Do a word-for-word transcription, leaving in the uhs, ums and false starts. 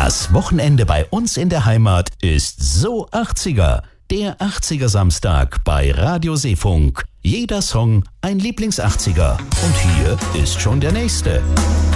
Das Wochenende bei uns in der Heimat ist so achtziger. Der achtziger Samstag bei Radio Seefunk. Jeder Song ein Lieblings-achtziger. Und hier ist schon der nächste.